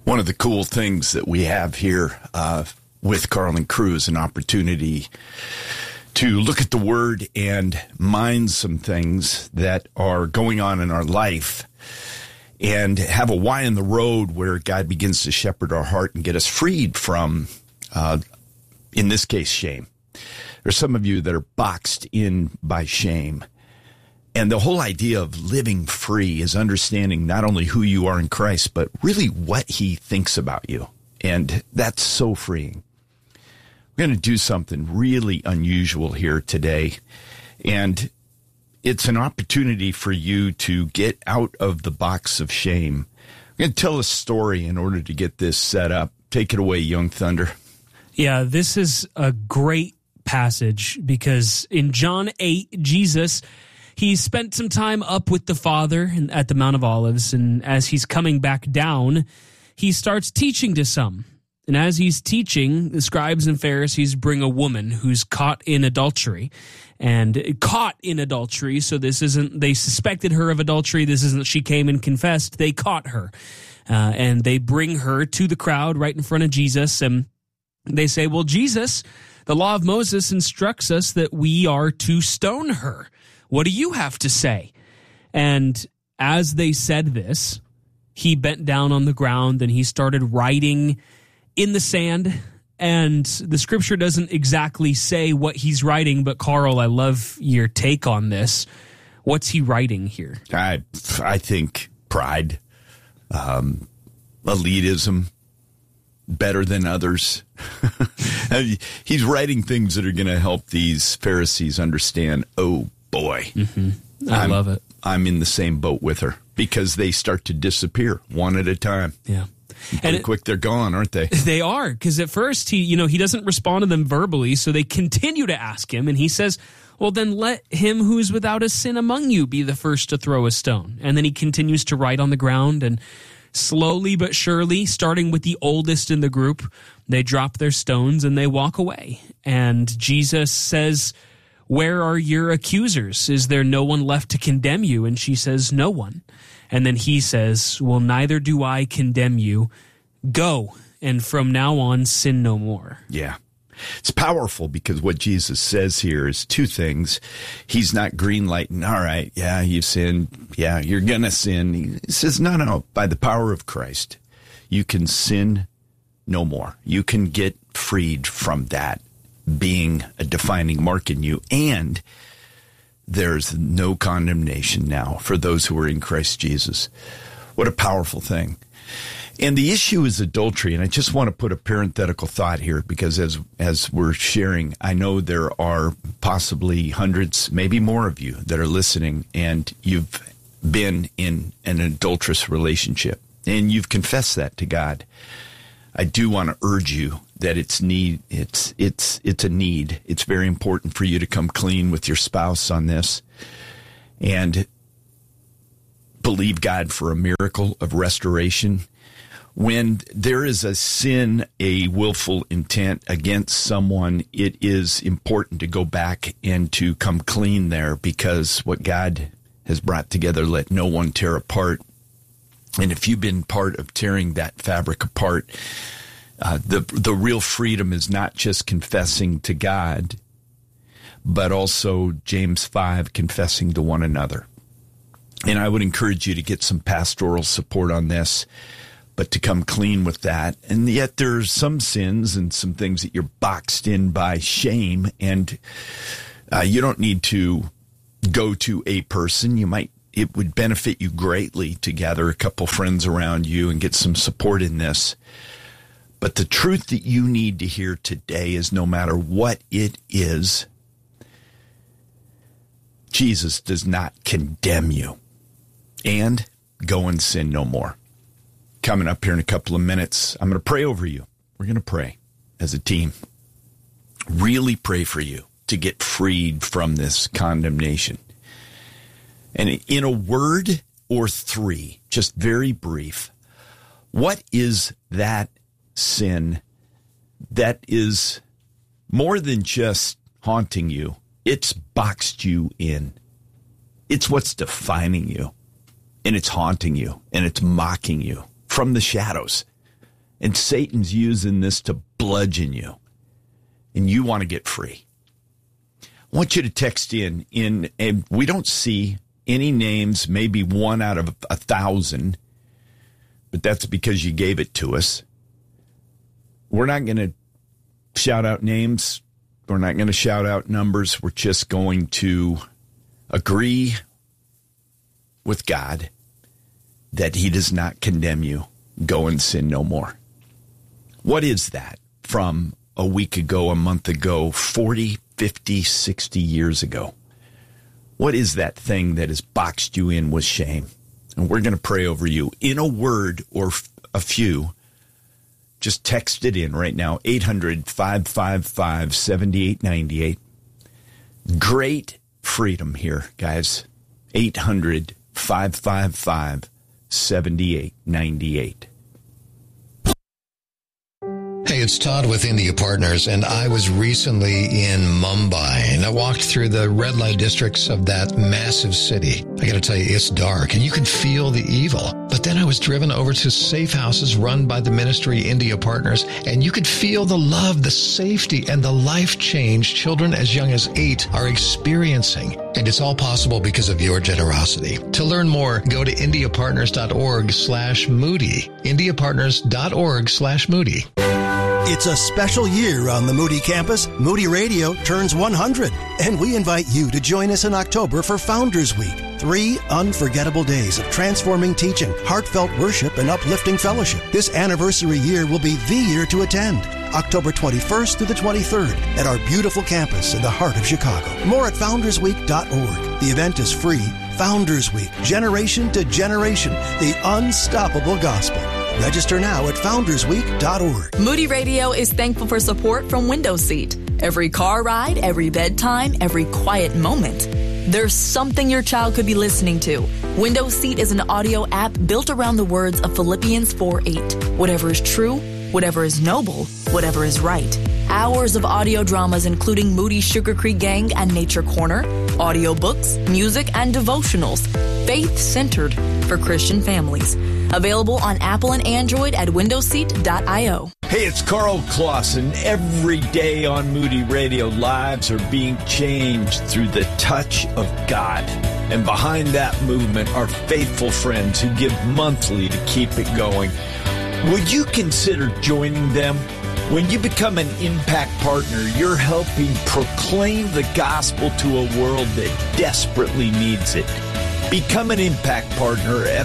One of the cool things that we have here with Carl Crew is an opportunity to look at the Word and mine some things that are going on in our life and have a why in the road where God begins to shepherd our heart and get us freed from, in this case, shame. There's some of you that are boxed in by shame. And the whole idea of living free is understanding not only who you are in Christ, but really what he thinks about you. And that's so freeing. We're going to do something really unusual here today. And it's an opportunity for you to get out of the box of shame. I'm going to tell a story in order to get this set up. Take it away, Young Thunder. Yeah, this is a great passage because in John 8, Jesus, he spent some time up with the Father at the Mount of Olives, and as he's coming back down, he starts teaching to some. And as he's teaching, the scribes and Pharisees bring a woman who's caught in adultery. So this isn't, they suspected her of adultery. This isn't, she came and confessed. They caught her. And they bring her to the crowd right in front of Jesus. And they say, well, Jesus, the law of Moses instructs us that we are to stone her. What do you have to say? And as they said this, he bent down on the ground and he started writing in the sand. And the scripture doesn't exactly say what he's writing, but Carl, I love your take on this. What's he writing here? I think pride, elitism, better than others. He's writing things that are going to help these Pharisees understand, oh boy, I love it. I'm in the same boat with her, because they start to disappear one at a time. Yeah. And quick, they're gone, aren't they? They are, because at first he doesn't respond to them verbally, so they continue to ask him, and he says, well, then let him who is without a sin among you be the first to throw a stone. And then he continues to write on the ground, and slowly but surely, starting with the oldest in the group, they drop their stones and they walk away. And Jesus says, where are your accusers? Is there no one left to condemn you? And she says, no one. And then he says, well, neither do I condemn you. Go, and from now on, sin no more. Yeah. It's powerful because what Jesus says here is two things. He's not green-lighting, all right, yeah, you've sinned, yeah, you're going to sin. He says, no, by the power of Christ, you can sin no more. You can get freed from that being a defining mark in you, and there's no condemnation now for those who are in Christ Jesus. What a powerful thing. And the issue is adultery, and I just want to put a parenthetical thought here, because as we're sharing, I know there are possibly hundreds, maybe more of you that are listening, and you've been in an adulterous relationship, and you've confessed that to God. I do want to urge you that it's a need. It's very important for you to come clean with your spouse on this and believe God for a miracle of restoration. When there is a sin, a willful intent against someone, it is important to go back and to come clean there, because what God has brought together, let no one tear apart. And if you've been part of tearing that fabric apart, the real freedom is not just confessing to God, but also James 5, confessing to one another. And I would encourage you to get some pastoral support on this, but to come clean with that. And yet there's some sins and some things that you're boxed in by shame, and you don't need to go to a person. It would benefit you greatly to gather a couple friends around you and get some support in this. But the truth that you need to hear today is, no matter what it is, Jesus does not condemn you. And go and sin no more. Coming up here in a couple of minutes, I'm going to pray over you. We're going to pray as a team. Really pray for you to get freed from this condemnation. And in a word or three, just very brief, what is that sin that is more than just haunting you? It's boxed you in. It's what's defining you, and it's haunting you, and it's mocking you from the shadows. And Satan's using this to bludgeon you. And you want to get free. I want you to text in, and we don't see any names, maybe 1 out of 1,000, but that's because you gave it to us. We're not going to shout out names. We're not going to shout out numbers. We're just going to agree with God that he does not condemn you. Go and sin no more. What is that from a week ago, a month ago, 40, 50, 60 years ago? What is that thing that has boxed you in with shame? And we're going to pray over you in a word or a few. Just text it in right now, 800-555-7898. Great freedom here, guys. 800-555-7898. Hey, it's Todd with India Partners, and I was recently in Mumbai, and I walked through the red light districts of that massive city. I got to tell you, it's dark, and you can feel the evil. But then I was driven over to safe houses run by the ministry India Partners, and you could feel the love, the safety, and the life change children as young as 8 are experiencing. And it's all possible because of your generosity. To learn more, go to indiapartners.org/Moody. indiapartners.org/Moody. It's a special year on the Moody campus. Moody Radio turns 100, and we invite you to join us in October for Founders Week. 3 unforgettable days of transforming teaching, heartfelt worship, and uplifting fellowship. This anniversary year will be the year to attend. October 21st through the 23rd at our beautiful campus in the heart of Chicago. More at foundersweek.org. The event is free. Founders Week, generation to generation, the unstoppable gospel. Register now at foundersweek.org. Moody Radio is thankful for support from Window Seat. Every car ride, every bedtime, every quiet moment. There's something your child could be listening to. Window Seat is an audio app built around the words of Philippians 4:8. Whatever is true, whatever is noble, whatever is right. Hours of audio dramas including Moody's Sugar Creek Gang and Nature Corner, audiobooks, music, and devotionals. Faith-centered for Christian families. Available on Apple and Android at windowseat.io. Hey, it's Carl Clausen. Every day on Moody Radio, lives are being changed through the touch of God. And behind that movement are faithful friends who give monthly to keep it going. Would you consider joining them? When you become an impact partner, you're helping proclaim the gospel to a world that desperately needs it. Become an impact partner at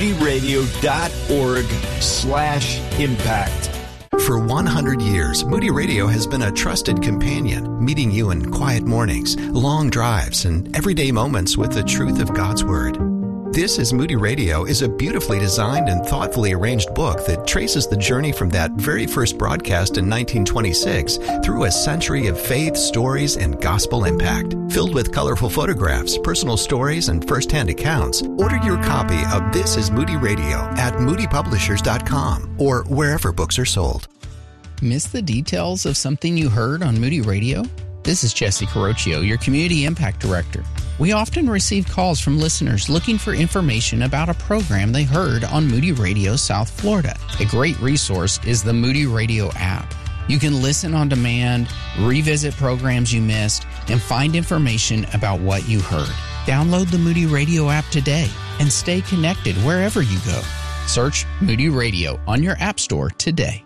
moodyradio.org/impact. For 100 years, Moody Radio has been a trusted companion, meeting you in quiet mornings, long drives, and everyday moments with the truth of God's Word. This is Moody Radio is a beautifully designed and thoughtfully arranged book that traces the journey from that very first broadcast in 1926 through a century of faith, stories, and gospel impact. Filled with colorful photographs, personal stories, and first-hand accounts, order your copy of This is Moody Radio at moodypublishers.com or wherever books are sold. Miss the details of something you heard on Moody Radio? This is Jesse Carocchio, your Community Impact Director. We often receive calls from listeners looking for information about a program they heard on Moody Radio South Florida. A great resource is the Moody Radio app. You can listen on demand, revisit programs you missed, and find information about what you heard. Download the Moody Radio app today and stay connected wherever you go. Search Moody Radio on your app store today.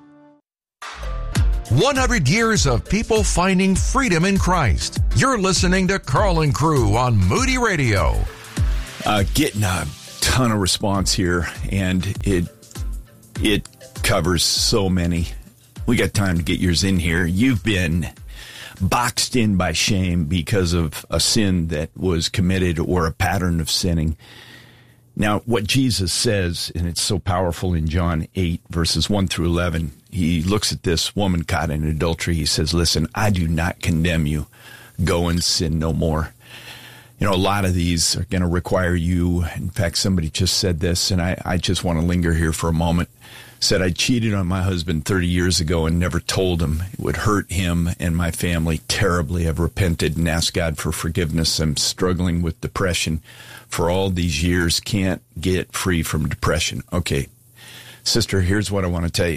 100 years of people finding freedom in Christ. You're listening to Carl and Crew on Moody Radio. Getting a ton of response here, and it covers so many. We got time to get yours in here. You've been boxed in by shame because of a sin that was committed or a pattern of sinning. Now, what Jesus says, and it's so powerful in John 8, verses 1 through 11, he looks at this woman caught in adultery. He says, listen, I do not condemn you. Go and sin no more. You know, a lot of these are going to require you. In fact, somebody just said this, and I just want to linger here for a moment. Said, I cheated on my husband 30 years ago and never told him. It would hurt him and my family terribly. I've repented and asked God for forgiveness. I'm struggling with depression for all these years. Can't get free from depression. Okay, sister, here's what I want to tell you.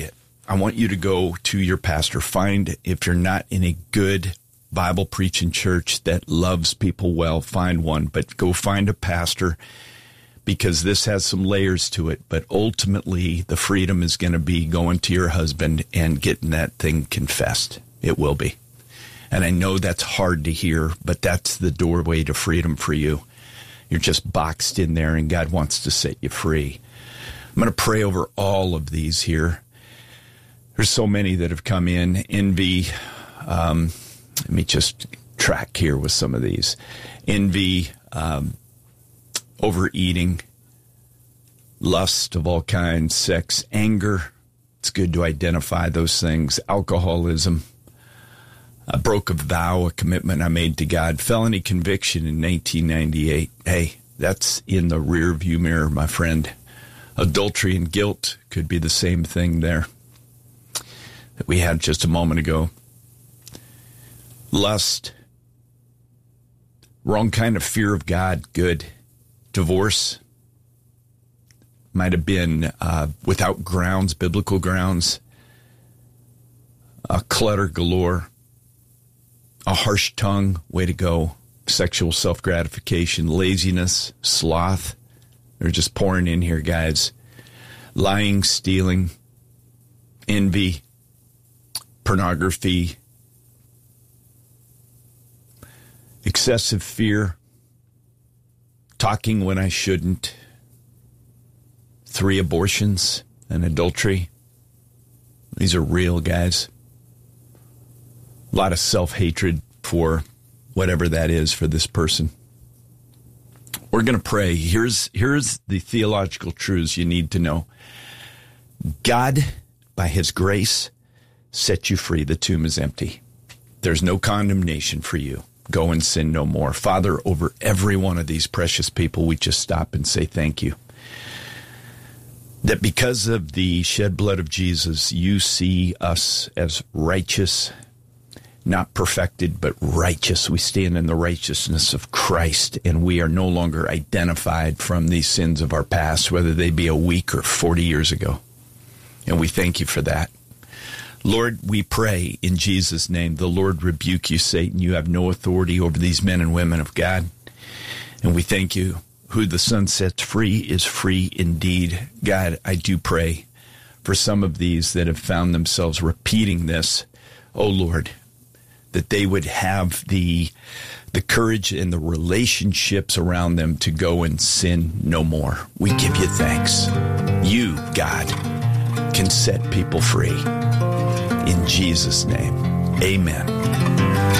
I want you to go to your pastor. Find, if you're not in a good Bible preaching church that loves people well, find one, but go find a pastor, because this has some layers to it. But ultimately, the freedom is going to be going to your husband and getting that thing confessed. It will be. And I know that's hard to hear, but that's the doorway to freedom for you. You're just boxed in there, and God wants to set you free. I'm going to pray over all of these here. There's so many that have come in. Envy. Let me just track here with some of these. Envy, overeating, lust of all kinds, sex, anger. It's good to identify those things. Alcoholism. I broke a vow, a commitment I made to God. Felony conviction in 1998. Hey, that's in the rear view mirror, my friend. Adultery and guilt could be the same thing there that we had just a moment ago. Lust. Wrong kind of fear of God. Good. Divorce. Might have been without grounds, biblical grounds. Clutter galore. A harsh tongue, way to go. Sexual self-gratification, laziness, sloth. They're just pouring in here, guys. Lying, stealing, envy, pornography, excessive fear, talking when I shouldn't, 3 abortions, and adultery. These are real, guys. A lot of self-hatred for whatever that is for this person. We're going to pray. Here's the theological truths you need to know. God, by his grace, set you free. The tomb is empty. There's no condemnation for you. Go and sin no more. Father, over every one of these precious people, we just stop and say thank you. That because of the shed blood of Jesus, you see us as righteous, not perfected, but righteous. We stand in the righteousness of Christ, and we are no longer identified from these sins of our past, whether they be a week or 40 years ago. And we thank you for that. Lord, we pray in Jesus' name, the Lord rebuke you, Satan. You have no authority over these men and women of God. And we thank you. Who the Son sets free is free indeed. God, I do pray for some of these that have found themselves repeating this. Oh, Lord, that they would have the courage and the relationships around them to go and sin no more. We give you thanks. You, God, can set people free. In Jesus' name, amen.